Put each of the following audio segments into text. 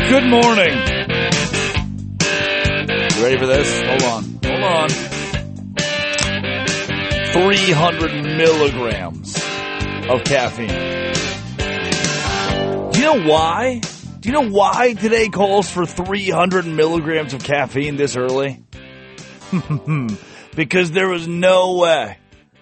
Good morning. You ready for this? Hold on. 300 milligrams of caffeine. Do you know why? Do you know why today calls for 300 milligrams of caffeine this early? Because there was no way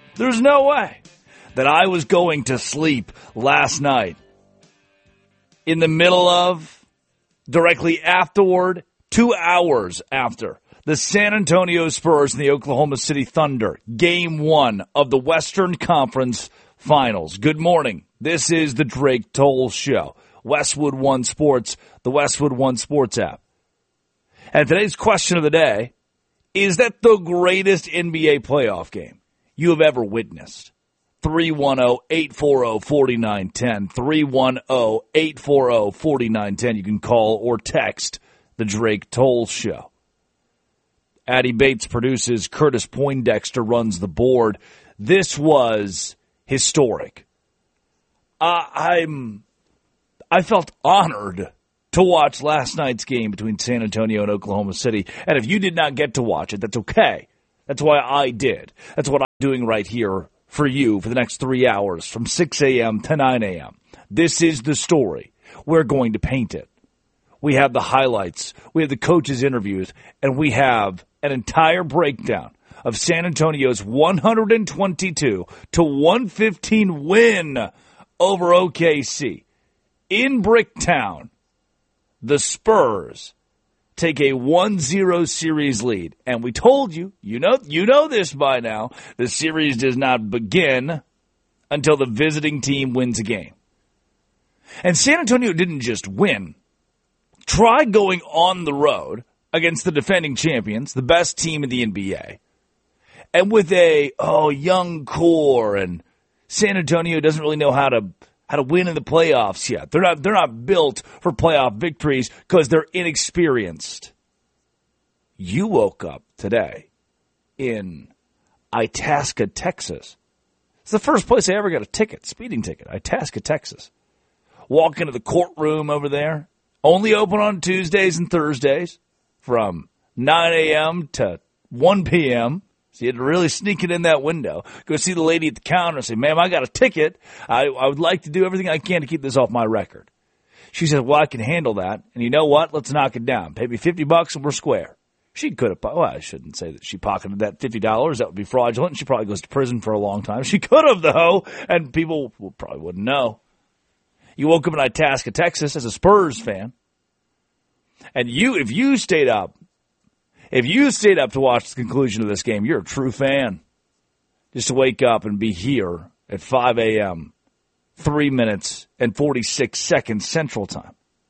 that I was going to sleep last night in the middle of, directly afterward, 2 hours after the San Antonio Spurs and the Oklahoma City Thunder, Game 1 of the Western Conference Finals. Good morning. This is the Drake Toll Show. Westwood One Sports, the Westwood One Sports app. And today's question of the day, is that the greatest NBA playoff game you have ever witnessed? 310-840-4910. 310-840-4910. You can call or text the Drake Toll Show. Addie Bates produces. Curtis Poindexter runs the board. This was historic. I felt honored to watch last night's game between San Antonio and Oklahoma City. And if you did not get to watch it, that's okay. That's why I did. That's what I'm doing right here for you for the next 3 hours from 6 a.m. to 9 a.m. This is the story. We're going to paint it. We have the highlights. We have the coaches' interviews. And we have an entire breakdown of San Antonio's 122-115 win over OKC. In Bricktown, the Spurs take a 1-0 series lead. And we told you, you know this by now, the series does not begin until the visiting team wins a game. And San Antonio didn't just win. Try going on the road against the defending champions, the best team in the NBA, and with a young core, and San Antonio doesn't really know how to win in the playoffs yet. They're not built for playoff victories because they're inexperienced. You woke up today in Itasca, Texas. It's the first place I ever got a speeding ticket, Itasca, Texas. Walk into the courtroom over there. Only open on Tuesdays and Thursdays from 9 a.m. to 1 p.m., so you had to really sneak it in that window. Go see the lady at the counter and say, ma'am, I got a ticket. I would like to do everything I can to keep this off my record. She said, well, I can handle that. And you know what? Let's knock it down. Pay me $50 and we're square. She could have, I shouldn't say that she pocketed that $50. That would be fraudulent. She probably goes to prison for a long time. She could have, though, and people probably wouldn't know. You woke up in Itasca, Texas as a Spurs fan. And if you stayed up to watch the conclusion of this game, you're a true fan. Just to wake up and be here at 5 a.m., 3 minutes and 46 seconds Central Time.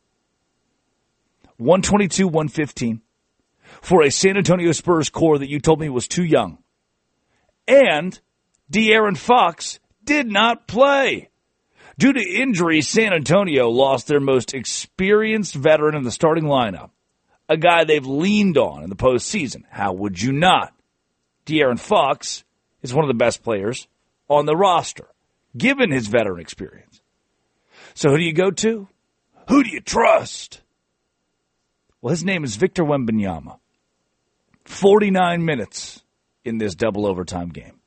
122-115 for a San Antonio Spurs core that you told me was too young. And De'Aaron Fox did not play. Due to injury, San Antonio lost their most experienced veteran in the starting lineup. A guy they've leaned on in the postseason. How would you not? De'Aaron Fox is one of the best players on the roster, given his veteran experience. So who do you go to? Who do you trust? Well, his name is Victor Wembanyama. 49 minutes in this double overtime game.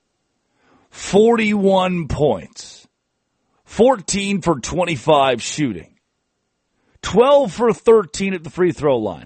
41 points. 14 for 25 shooting. 12 for 13 at the free throw line.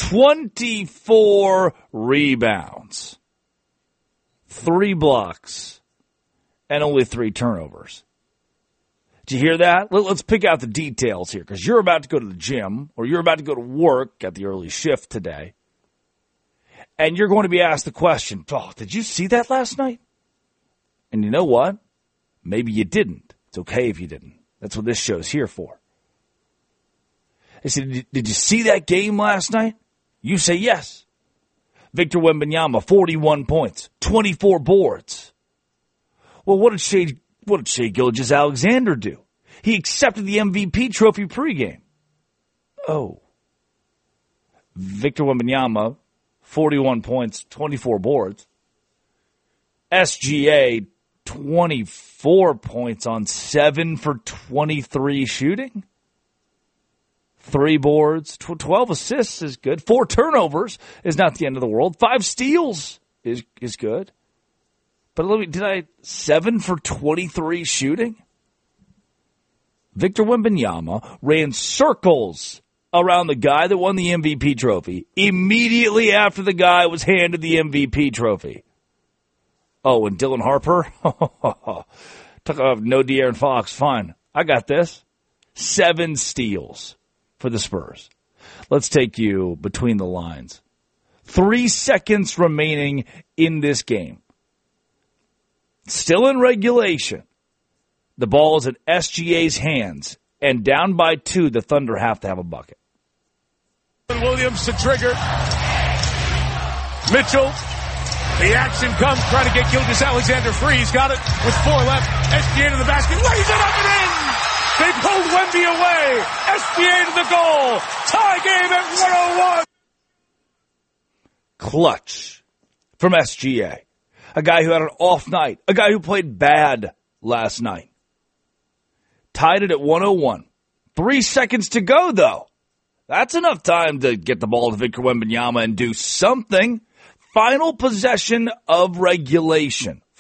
24 rebounds. 3 blocks. And only 3 turnovers. Did you hear that? Let's pick out the details here, because you're about to go to the gym or you're about to go to work at the early shift today. And you're going to be asked the question, did you see that last night? And you know what? Maybe you didn't. It's okay if you didn't. That's what this show's here for. They said, did you see that game last night? You say yes. Victor Wembanyama, 41 points, 24 boards. Well, what did Shai Gilgeous-Alexander do? He accepted the MVP trophy pregame. Victor Wembanyama, 41 points, 24 boards. SGA, 24 points on 7 for 23 shooting. 3 boards, 12 assists is good. 4 turnovers is not the end of the world. 5 steals is good. But did I 7 for 23 shooting? Victor Wembanyama ran circles around the guy that won the MVP trophy immediately after the guy was handed the MVP trophy. Oh, and Dylan Harper? Took off no De'Aaron Fox. Fine. I got this. 7 steals for the Spurs. Let's take you between the lines. 3 seconds remaining in this game. Still in regulation. The ball is in SGA's hands. And down by 2, the Thunder have to have a bucket. Williams to trigger. Mitchell. The action comes, trying to get Gilgeous-Alexander free. He's got it with 4 left. SGA to the basket. Lays it up and in. They pulled Wemby away. SGA to the goal. Tie game at 101. Clutch from SGA. A guy who had an off night. A guy who played bad last night. Tied it at 101. 3 seconds to go, though. That's enough time to get the ball to Victor Wembanyama and do something. Final possession of regulation.